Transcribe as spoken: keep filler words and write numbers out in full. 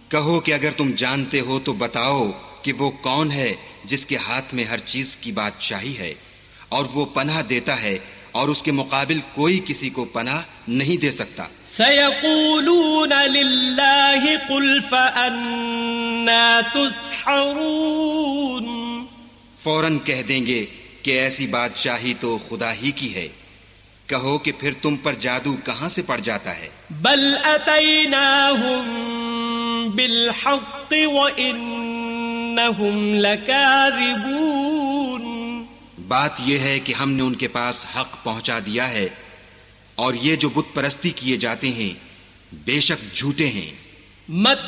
कहो कि अगर तुम जानते हो तो बताओ कि वो कौन है जिसके हाथ में हर चीज की बादशाही है और वो पनाह देता है और उसके मुकाबिल कोई किसी को पनाह नहीं दे सकता। सयक़ूलून लिल्लाहि कुल फअन्ना तुस्हरून, फौरन कह देंगे कि ऐसी बादशाही तो खुदा ही की है। कहो कि फिर तुम पर जादू कहां से पड़ जाता है। बल अतैनाहुम बिलहक़्क़ि व इन्नहुम लकाज़िबून, बात यह है कि हमने उनके पास हक पहुंचा दिया है और ये जो बुत परस्ती किए जाते हैं बेशक झूठे हैं। मत